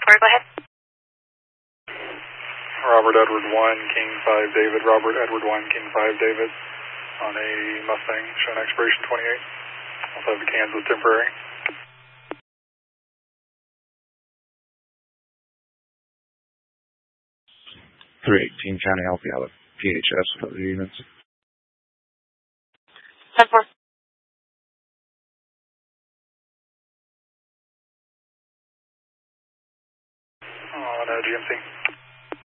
go ahead. Robert Edward 1, King 5 David, Robert Edward 1, King 5 David, on a Mustang, showing expiration 28. Also have a Kansas temporary. 318 County Alpha out of PHS for the units. 10-4. On GMC.